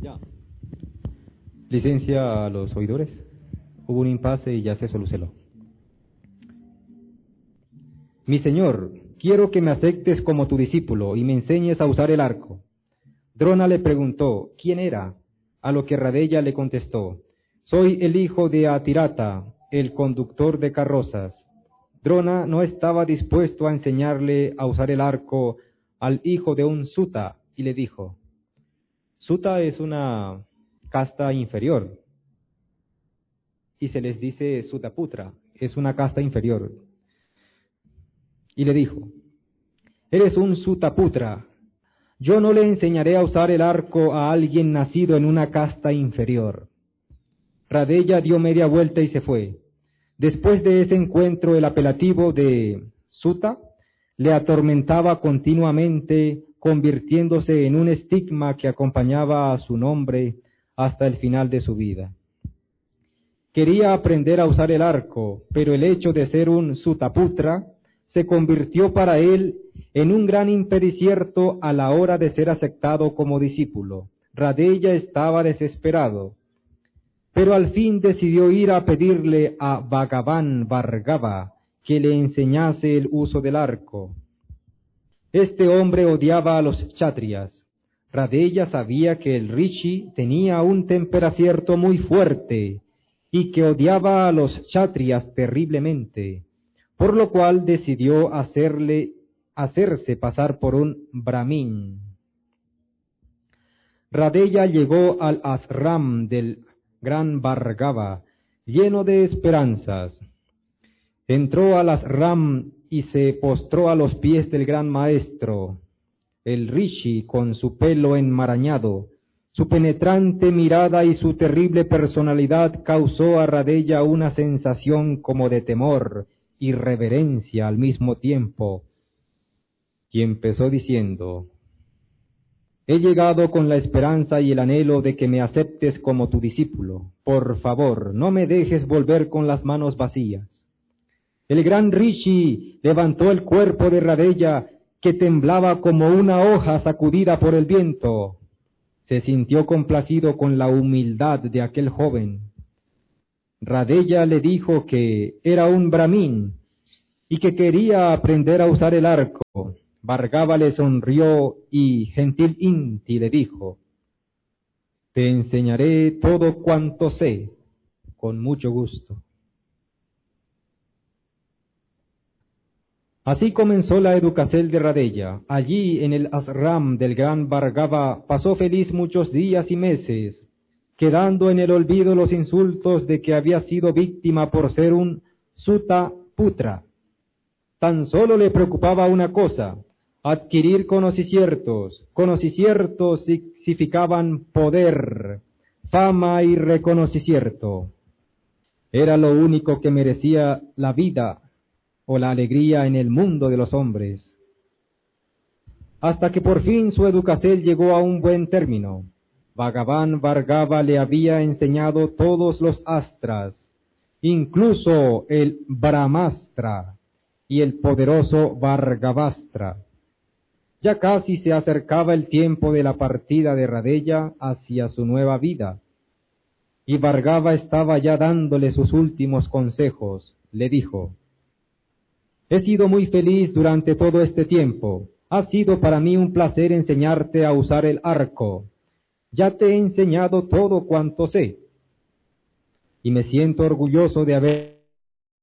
Ya. Licencia a los oidores. Hubo un impasse y ya se solucionó. Mi señor, quiero que me aceptes como tu discípulo y me enseñes a usar el arco. Drona le preguntó, ¿quién era? A lo que Radeya le contestó, soy el hijo de Atirata, el conductor de carrozas. Drona no estaba dispuesto a enseñarle a usar el arco al hijo de un Suta y le dijo, Suta es una casta inferior y se les dice Sutaputra, es una casta inferior. Y le dijo, eres un Sutaputra, yo no le enseñaré a usar el arco a alguien nacido en una casta inferior. Radeya dio media vuelta y se fue. Después de ese encuentro, el apelativo de Suta le atormentaba continuamente, convirtiéndose en un estigma que acompañaba a su nombre hasta el final de su vida. Quería aprender a usar el arco, pero el hecho de ser un Sutaputra se convirtió para él en un gran impedicierto a la hora de ser aceptado como discípulo. Radeya estaba desesperado, pero al fin decidió ir a pedirle a Bhagavan Bhargava que le enseñase el uso del arco. Este hombre odiaba a los kshatriyas. Radeya sabía que el Rishi tenía un temperamento muy fuerte y que odiaba a los kshatriyas terriblemente, por lo cual decidió hacerse pasar por un brahmin. Radeya llegó al ashram del gran Bhargava, lleno de esperanzas. Entró al ashram y se postró a los pies del gran maestro. El Rishi, con su pelo enmarañado, su penetrante mirada y su terrible personalidad causó a Radeya una sensación como de temor y reverencia al mismo tiempo. Y empezó diciendo, he llegado con la esperanza y el anhelo de que me aceptes como tu discípulo. Por favor, no me dejes volver con las manos vacías. El gran Rishi levantó el cuerpo de Radeya, que temblaba como una hoja sacudida por el viento. Se sintió complacido con la humildad de aquel joven. Radeya le dijo que era un brahmin y que quería aprender a usar el arco. Bhargava le sonrió y gentil Inti le dijo, te enseñaré todo cuanto sé, con mucho gusto. Así comenzó la educación de Radeya. Allí en el ashram del gran Bhargava pasó feliz muchos días y meses, quedando en el olvido los insultos de que había sido víctima por ser un Sutaputra. Tan solo le preocupaba una cosa, adquirir conocimientos. Conocimientos significaban poder, fama y reconocimiento. Era lo único que merecía la vida o la alegría en el mundo de los hombres. Hasta que por fin su educación llegó a un buen término. Bhagavan Bhargava le había enseñado todos los astras, incluso el Brahmastra y el poderoso Bhargavastra. Ya casi se acercaba el tiempo de la partida de Radeya hacia su nueva vida, y Bhargava estaba ya dándole sus últimos consejos. Le dijo, he sido muy feliz durante todo este tiempo. Ha sido para mí un placer enseñarte a usar el arco. Ya te he enseñado todo cuanto sé, y me siento orgulloso de haber